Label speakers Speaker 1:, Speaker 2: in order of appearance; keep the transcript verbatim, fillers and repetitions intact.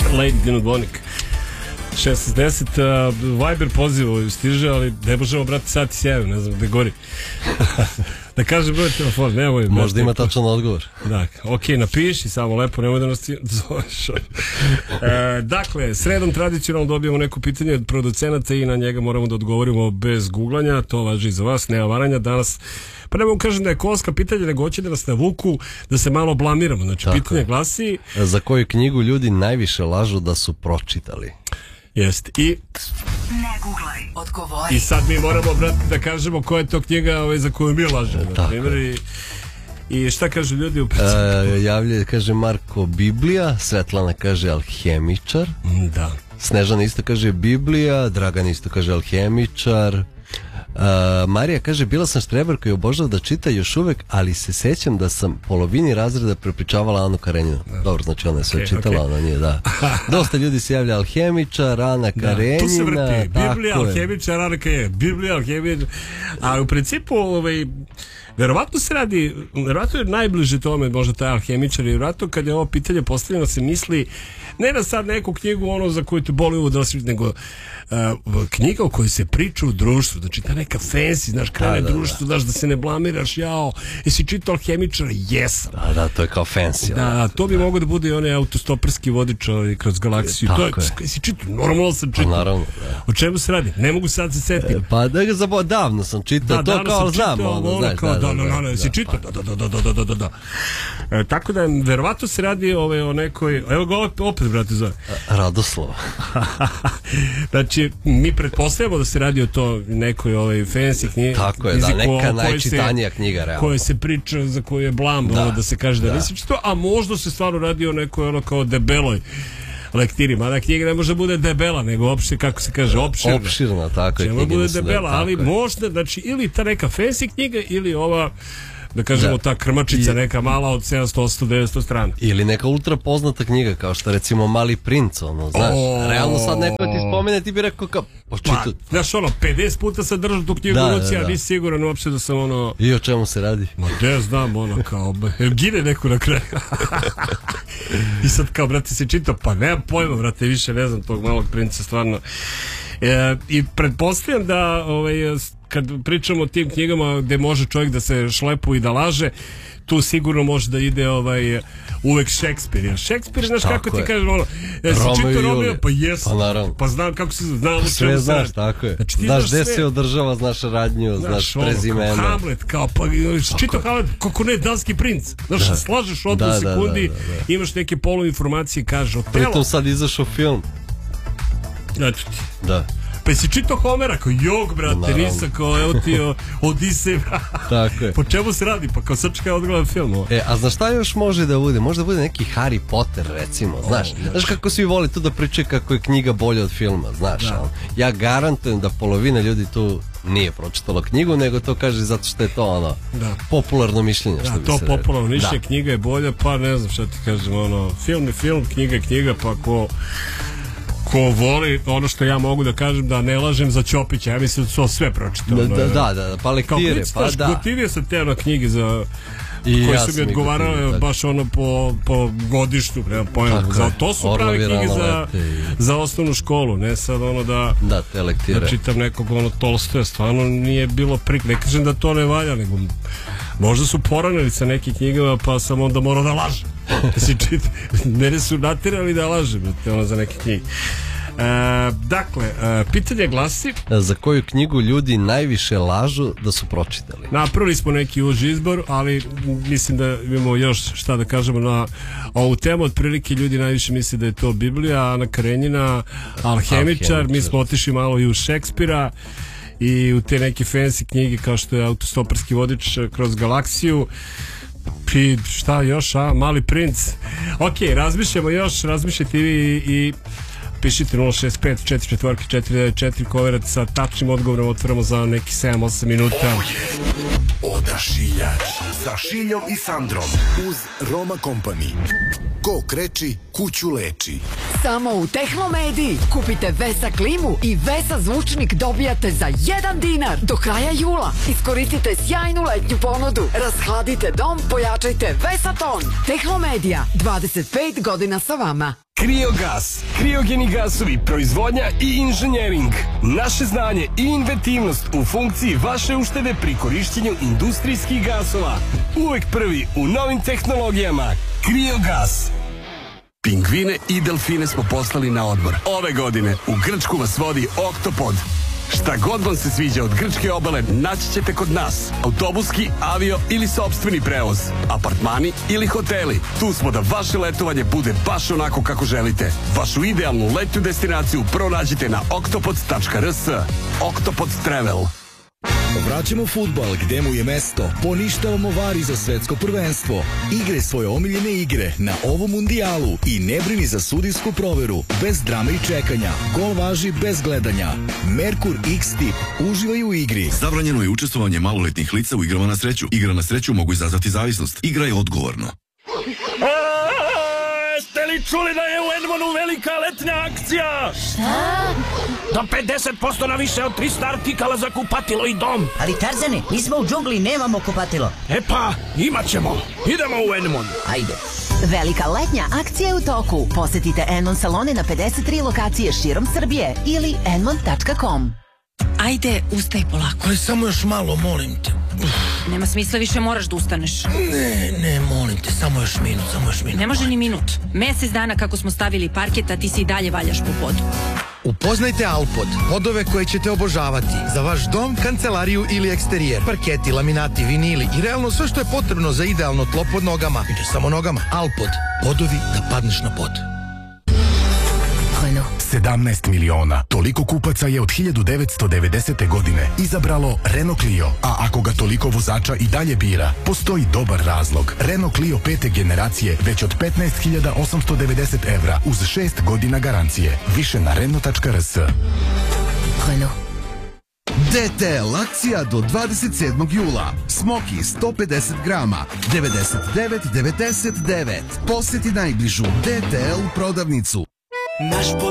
Speaker 1: Lady Dinodvonik. šesnaest deset, Viber poziv stiže, ali ne možemo, brati, sati sjaju, ne znam gde gori. Da kažem broj telefona, nemoj.
Speaker 2: Možda ima tačan odgovor.
Speaker 1: Da, ok, napiši samo lepo, nemoj da nas ti zoveš. E, dakle, sredom tradicionalno dobijemo neko pitanje od producenata i na njega moramo da odgovorimo bez googlanja, to važi i za vas, nema varanja. Danas, pa ne mogu kažem da je kolska pitanje, nego hoće da nas navuku, da se malo blamiramo. Znači, tako pitanje je. Glasi...
Speaker 2: Za koju knjigu ljudi najviše lažu da su pročitali?
Speaker 1: Jeste. I...
Speaker 3: Ne googlaj, odgovori.
Speaker 1: I sad mi moramo, brati, da kažemo koja je to knjiga ovaj, za koju mi lažemo. Na primjer, i, i šta kažu ljudi u principu?
Speaker 2: E, javlja, kaže Marko, Biblija, Svetlana kaže alhemičar.
Speaker 1: Da.
Speaker 2: Snežana isto kaže Biblija, Dragan isto kaže alhemičar. Uh, Marija kaže, bila sam štreber koji obožava da čita još uvek, ali se sećam da sam polovini razreda prepričavala Anu Karenjinu. Da. Dobro, znači ona je sve okay, čitala, okay. Ona nije, da. Dosta ljudi se javlja alhemičar, Ana Karenjina. Da, tu se vrti,
Speaker 1: Biblija, alhemičar, Ana Karenjina, Biblija, alhemičar. A u principu, ovaj, verovatno se radi, verovatno je najbliže tome možda taj alhemičar, i verovatno kad je ovo pitanje postavljeno se misli ne na sad neku knjigu ono za koju te boli uvod, nego uh, knjiga o kojoj se priča u društvu, znači ta neka fancy, znaš, krene da, da, društvo, znaš, da se ne blamiraš, jao, jesi čitao alhemičara? Jesam.
Speaker 2: Da, da, to je kao fancy.
Speaker 1: Da, da, to bi da. Mogo da bude i onaj autostoperski vodič kroz galaksiju.
Speaker 2: Tako
Speaker 1: to
Speaker 2: je.
Speaker 1: Jesi čitao? Normalno sam čitao.
Speaker 2: Pa, naravno, da.
Speaker 1: O čemu se radi? Ne mogu sad se setim.
Speaker 2: E, pa da ga zabo, davno sam čitao,
Speaker 1: da,
Speaker 2: to kao znam,
Speaker 1: čitao,
Speaker 2: ono, znaš,
Speaker 1: kao,
Speaker 2: da, da,
Speaker 1: da, da, da, da, jesi čitao? Da, da, da, da, da, da, da. E, tako da, verovatno se radi ove, o nekoj, evo ga opet, brate, zove.
Speaker 2: Radoslava.
Speaker 1: Znači, mi pretpostavljamo da se radi o to nekoj ovaj fancy knjigi.
Speaker 2: Tako je, da, neka najčitanija knjiga, realno.
Speaker 1: Koja se priča, za koju je blam, da, ono, da se kaže da, da nisi čitao, a možda se stvarno radi o nekoj ono kao debeloj lektiri, mada knjiga ne može da bude debela, nego opšte, kako se kaže, opširna.
Speaker 2: Opširna, tako je.
Speaker 1: Čemo bude debela, ali je. Možda, znači, ili ta neka fancy knjiga, ili ova, da kažemo, da. Ta krmačica, I, neka mala od sedamsto, osamsto, devetsto strana.
Speaker 2: Ili neka ultra poznata knjiga, kao što recimo Mali princ, ono, znaš. O, realno sad neko ti spomene, ti bi rekao kao, očitu.
Speaker 1: Pa, znaš, ono, pedeset puta sam držao tu knjigu u ruci, a nisi siguran uopšte da sam, ono...
Speaker 2: I o čemu se radi?
Speaker 1: Ma, ne znam, ono, kao, gine neko na kraju. I sad, kao, brate, se čitao, pa nemam pojma, brate, više ne znam tog Malog princa, stvarno. E, I pretpostavljam da, ovaj, kad pričamo o tim knjigama gde može čovjek da se šlepu i da laže, tu sigurno može da ide ovaj uvek Šekspir. Jer Šekspir, znaš tako kako je. Ti kažeš, ono, jesi čitao Romeo? Pa jesam. Pa naravno. Pa znam kako se znam.
Speaker 2: Sve znaš, tako je. Znači, znaš gde se održava, znaš radnju, znaš prezimeno.
Speaker 1: Kao Hamlet, kao, pa čitao Hamlet, kako ne, danski princ. Znaš, da. Slažeš odmah u sekundi, da, da, da, da. Imaš neke poluinformacije, kaže, Otelo.
Speaker 2: Pritom sad izašao film.
Speaker 1: Eto ti.
Speaker 2: Da.
Speaker 1: Pa si čitao Homera, kao jog, brate, nisam, kao evo ti o Odisej.
Speaker 2: Tako je.
Speaker 1: Po čemu se radi? Pa kao srčka je odgledan film. Ovo.
Speaker 2: E, a znaš šta još može da bude? Može da bude neki Harry Potter, recimo, znaš. Oh, znaš kako svi voli tu da pričaju kako je knjiga bolja od filma, znaš. Da. Ja garantujem da polovina ljudi tu nije pročitala knjigu, nego to kaže zato što je to ono da. Popularno mišljenje. Što
Speaker 1: da,
Speaker 2: bi
Speaker 1: to
Speaker 2: se
Speaker 1: popularno mišljenje, knjiga je bolja, pa ne znam šta ti kažem, ono, film je film, knjiga je knjiga, pa ko... ko voli, ono što ja mogu da kažem, da ne lažem za Ćopića, ja mislim da su sve pročitao.
Speaker 2: Da, da, da, da, pa lektire, pa da.
Speaker 1: Gotivio sam te ono knjige za I koji ja su mi odgovarale baš ono po, po godištu, nema pojma. Za, to su prave knjige za, za osnovnu školu, ne sad ono da,
Speaker 2: da, te lektire.
Speaker 1: Da čitam nekog ono Tolstoja, stvarno nije bilo prik, ne kažem da to ne valja, nego možda su poranili sa nekim knjigama, pa sam onda morao da lažem. Mene su natirali da lažem ono, za neke knjige. E, dakle, e, pitanje glasi:
Speaker 2: za koju knjigu ljudi najviše lažu da su pročitali?
Speaker 1: Napravili smo neki uži izbor, ali mislim da imamo još šta da kažemo na ovu temu. Otprilike ljudi najviše misle da je to Biblija, Ana Karenjina, Alhemičar. Mi smo otišli malo i u Šekspira i u te neke fancy knjige kao što je Autostoperski vodič kroz galaksiju. I šta još, a? Mali princ. Ok, razmišljamo još, razmišljajte vi i, i pišite nula šest pet četiri četiri četiri devet četiri koverat sa tačnim odgovorom, otvoramo za neki sedam osam minuta.
Speaker 4: Ovo je Odašiljač sa Šiljom i Sandrom uz Roma Company. Ko kreči, kuću leči.
Speaker 5: Samo u Tehnomediji. Kupite Vesa klimu i Vesa zvučnik dobijate za jedan dinar. Do kraja jula iskoristite sjajnu letnju ponudu. Rashladite dom, pojačajte Vesaton. Tehnomedija, dvadeset pet godina sa vama.
Speaker 6: Kriogas, kriogeni gasovi, proizvodnja i inženjering. Naše znanje i inventivnost u funkciji vaše uštede pri korišćenju industrijskih gasova. Uvek prvi u novim tehnologijama. Kriogas. Pingvine i delfine smo poslali na odmor. Ove godine u Grčku vas vodi Oktopod. Šta god vam se sviđa od grčke obale naći ćete kod nas. Autobuski, avio ili sopstveni prevoz. Apartmani ili hoteli. Tu smo da vaše letovanje bude baš onako kako želite. Vašu idealnu letnju destinaciju pronađite na oktopod tačka r s. Oktopod Travel.
Speaker 4: Vraćamo fudbal gde mu je mesto. Poništavamo vari za svetsko prvenstvo. Igre svoje omiljene igre na ovom mundijalu i ne brini za sudijsku proveru. Bez drame i čekanja. Gol važi bez gledanja. Merkur X-Tip. Uživaj u igri.
Speaker 7: Zabranjeno je učestvovanje maloletnih lica u igrama na sreću. Igra na sreću mogu izazvati zavisnost. Igraj odgovorno.
Speaker 6: Ste li čuli da je u Edmonu velika letnja akcija?
Speaker 8: Šta?
Speaker 6: Do pedeset posto na više od trista artikala za kupatilo i dom.
Speaker 8: Ali Tarzane, mi smo u džungli, nemamo kupatilo.
Speaker 6: E pa, imat ćemo. Idemo u Edmon.
Speaker 8: Ajde.
Speaker 9: Velika letnja akcija je u toku. Posetite Enmon salone na pedeset tri lokacije širom Srbije ili enmon tačka com.
Speaker 10: Ajde, ustaj polako.
Speaker 11: Ali samo još malo, molim te.
Speaker 10: Nema smisla, više moraš da ustaneš.
Speaker 11: Ne, ne, molim te, samo još minut, samo još minut.
Speaker 10: Ne može ni minut. Mesec dana kako smo stavili parket, a ti se i dalje valjaš po podu.
Speaker 11: Upoznajte Alpod, podove koje ćete obožavati. Za vaš dom, kancelariju ili eksterijer. Parketi, laminati, vinili i realno sve što je potrebno za idealno tlo pod nogama. I ne samo nogama. Alpod, podovi da padneš na pod.
Speaker 12: sedamnaest miliona. Toliko kupaca je od hiljadu devetsto devedesete. godine izabralo Renault Clio. A ako ga toliko vozača i dalje bira, postoji dobar razlog. Renault Clio pete generacije već od petnaest hiljada osamsto devedeset evra uz šest godina garancije. Više na renault tačka r s.
Speaker 13: D T L akcija do dvadeset sedmog jula. Smoki sto pedeset grama, devedeset devet devedeset devet. Poseti najbližu D T L prodavnicu.
Speaker 14: Naš